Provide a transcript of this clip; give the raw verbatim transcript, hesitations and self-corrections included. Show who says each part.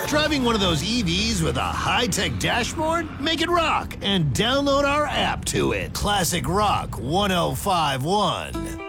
Speaker 1: Driving one of those E Vs with a high-tech dashboard? Make it rock and download our app to it. Classic Rock ten fifty-one.